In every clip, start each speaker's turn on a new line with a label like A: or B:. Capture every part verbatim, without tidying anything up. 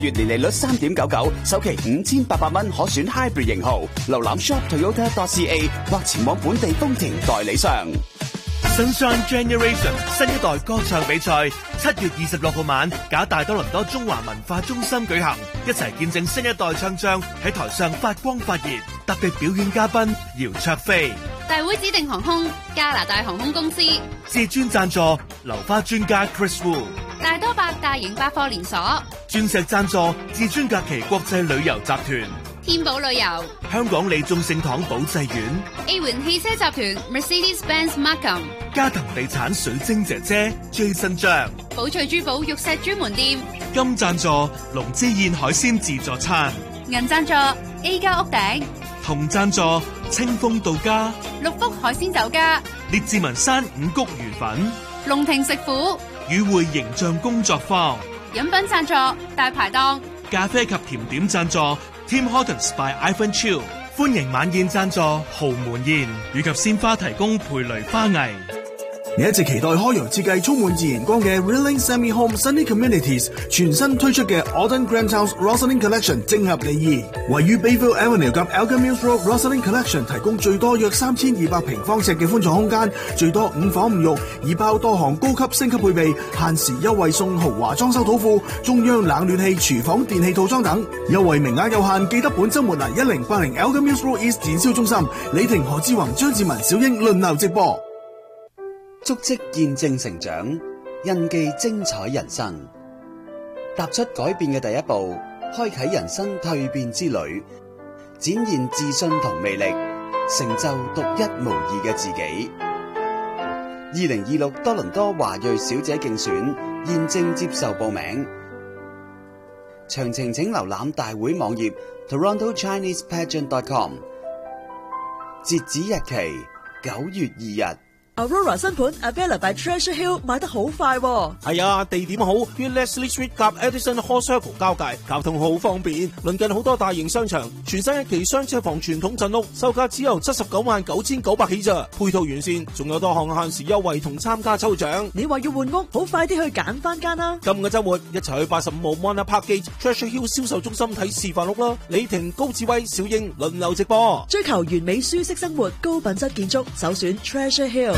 A: 月年利率三點九九，首期五千八百蚊可選 hybrid 型號。瀏覽 shop toyota dot c a 或前往本地豐田代理商。
B: Sunshine Generation 新一代歌唱比賽七月二十六號晚，假大多倫多中華文化中心舉行，一齊見證新一代唱將喺台上發光發熱。特別表演嘉賓姚焯菲，
C: 大會指定航空加拿大航空公司，
B: 至尊贊助流花專家 Chris Wu，
C: 大多百大型百貨連鎖，
B: 鑽石贊助至尊假期國際旅遊集團，
C: 天寶旅遊，
B: 香港利眾聖堂保濟院
C: A 環汽車集團 Mercedes-Benz Markham，
B: 嘉騰地產水晶姐姐 Jason 張，
C: 寶翠珠寶玉石專門店，
B: 金贊助龍之燕海鮮自助餐，
C: 銀贊助 A 家屋頂，
B: 銅贊助清風到家，
C: 六福海鮮酒家，
B: 列治文山五穀魚粉，
C: 龍庭食府，
B: 與會形象工作坊，
C: 飲品贊助大排檔，
B: 咖啡及甜點贊助 Tim Hortons by Ivan Chiu， 歡迎晚宴贊助豪門宴，以及鮮花提供培蕾花藝。
D: 你一直期待開揚設計充滿自然光嘅 Rilling Semi Home Sunny Communities 全新推出嘅 Auden Grand House Rosalind Collection 正合你意。位於 Bayville Avenue 及 Elgin Mills Road Rosalind Collection 提供最多約三千二百平方尺嘅寬敞空間，最多五房五浴，已包多項高級升級配備，限時優惠送豪華裝修土庫、中央冷暖氣、廚房電器套裝等，優惠名額有限，記得本週末嚟一零八零 Elgin Mills Road East 展銷中心，李婷、何志宏、張志文、小英輪流直播。
E: 足跡見證成長，印記精彩人生。踏出改變嘅第一步，開啟人生蛻變之旅，展現自信同魅力，成就獨一無二嘅自己。二零二六多倫多華裔小姐競選現正接受報名，詳情請瀏覽大會網頁 toronto chinese pageant dot com， 截止日期九月二日。
F: Aurora 新盤 Avella by Treasure Hill 買得好快喎。
G: 係啊，地點好，於 Leslie Street 及 Edison Hall Circle 交界，交通好方便，鄰近好多大型商場，全新一期雙車房傳統鎮屋，售價只由七十九萬九千九百起咋，配套完善，仲有多項限時優惠同參加抽獎。
F: 你話要換屋，好快啲去揀翻間啦！
G: 今個週末一齊去八十五號 Mona Parkgate Treasure Hill 銷售中心睇示範屋啦！李婷、高志威、小英輪流直播，
F: 追求完美舒適生活，高品質建築，首選 Treasure Hill。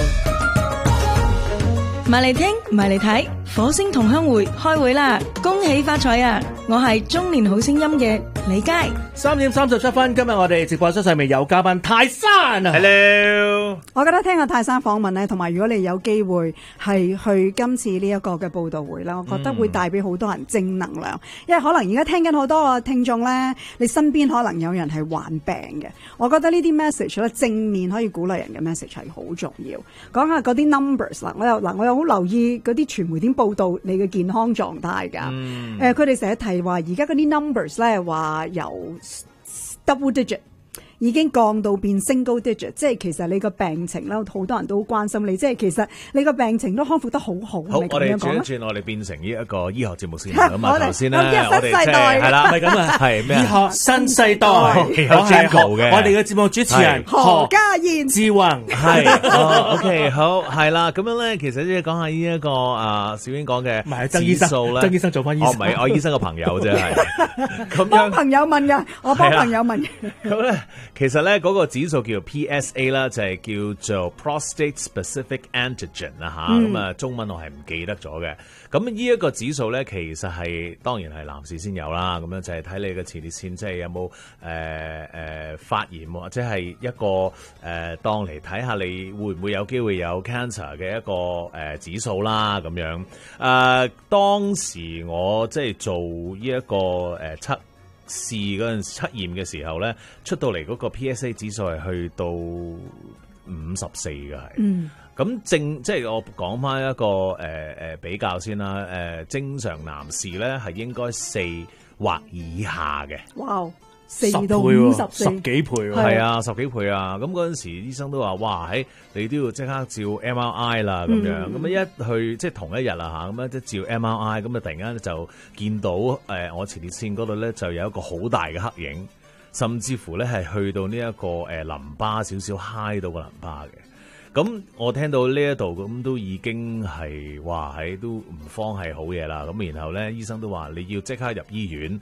H: 埋嚟聽，埋嚟睇，火星同鄉會開會啦！恭喜發財啊！我係中年好聲音嘅李佳。
I: 三點三十七分，今日我哋直播室上面有嘉賓泰山啊
J: ！Hello，
K: 我覺得聽阿泰山訪問咧，同埋如果你有機會係去今次呢一個嘅報道會啦，我覺得會帶俾好多人正能量。嗯、因為可能而家聽緊好多個聽眾咧，你身邊可能有人係患病嘅，我覺得呢啲 message 咧，正面可以鼓勵人嘅 message 係好重要。講下嗰啲 numbers 啦，我又嗱我又好留意嗰啲傳媒點報道你嘅健康狀態㗎。嗯誒，佢哋成日提話，而家嗰啲 numbers 咧話由 double digit 已經降到變 single digit， 即係其實你個病情啦，好多人都好關心你，即係其實你個病情都康復得好好。
J: 好，我哋轉一轉，我哋變成呢一個醫學節目先咁啊。頭先咧，我哋即係係啦，
I: 係咁啊，係咩？醫學新世代，
J: 有 Jingle 嘅。
I: 我哋嘅節目主持人
K: 何家燕、
I: 志宏，
J: 係 OK 好，係啦。咁樣咧，其實即係講下呢一個啊，小英講嘅指數咧。
I: 曾醫生做翻醫生，
J: 我唔係我醫生嘅朋友啫，係。咁
K: 幫朋友問㗎，我幫朋友問。
J: 咁咧。其實咧嗰個指數叫 P S A 啦，就係叫做 Prostate Specific Antigen 啦吓，咁啊中文我係唔記得咗嘅。咁呢一個指數咧，其實係當然係男士先有啦。咁樣就係睇你嘅前列腺，即係有冇誒誒發炎或者係一個誒、呃、當嚟睇下你會唔會有機會有 cancer 嘅一個誒、呃、指數啦。咁樣誒、呃、當時我即係做呢、這、一個誒、呃、測。試嗰陣測驗嘅時候咧，出到嚟嗰個 P S A 指數係去到五十四嘅，係。嗯。咁正即係我講翻一個誒誒、呃、比較先啦。誒、呃、正常男士咧係應該四或以下嘅。哇！
K: 四到五十四，
I: 十幾倍喎。
J: 係啊，十幾倍啊。咁嗰陣時醫生都話：哇，喺你都要即刻照 M R I 啦，咁樣。咁、嗯、一去即係同一日啦嚇，咁樣即係照 M R I，咁啊突然間就見到誒、呃、我前列腺嗰度咧就有一個好大嘅黑影，甚至乎咧係去到呢、這、一個誒、呃、淋巴少少揩到個淋巴嘅。 咁我聽到呢一度咁都已經係話喺都唔慌係好嘢啦。咁然後咧，醫生都話你要即刻入醫院